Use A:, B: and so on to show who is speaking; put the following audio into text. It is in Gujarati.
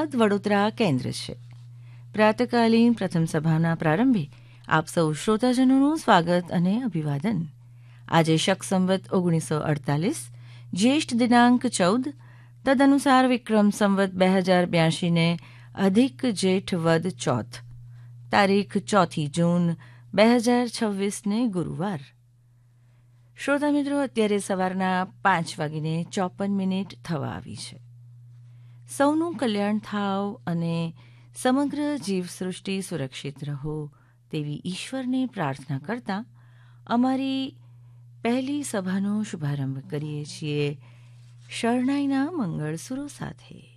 A: અમદાવાદ વડોદરા કેન્દ્ર છે. પ્રાતકાલીન પ્રથમ સભાના પ્રારંભે આપ સૌ શ્રોતાજનોનું સ્વાગત અને અભિવાદન. આજે શક સંવત 1948, જ્યેષ્ઠ દિનાંક 14, તદનુસાર વિક્રમ સંવત 2082 ને અધિક જેઠ વદ ચોથ, તારીખ 4 જૂન 2026 ને ગુરુવાર. શ્રોતા મિત્રો, અત્યારે સવારના 5:54 થવા આવી છે. સૌનું કલ્યાણ થાવ અને સમગ્ર જીવસૃષ્ટિ સુરક્ષિત રહો તેવી ઈશ્વરને પ્રાર્થના કરતા અમારી પહેલી સભાનો શુભારંભ કરીએ છીએ શરણાઈના મંગળ સુરો સાથે.